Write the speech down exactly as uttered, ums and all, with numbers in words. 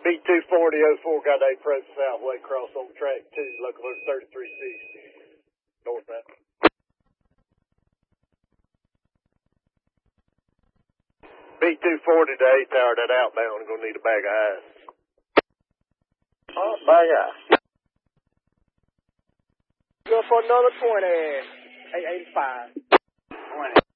B two forty oh four got a approach southway cross on track two, locomotive thirty-three sixty, northbound. B two forty to eight tower, that outbound, gonna need a bag of ice. Oh, bag of ice. Go for another twenty. eight eighty-five. twenty.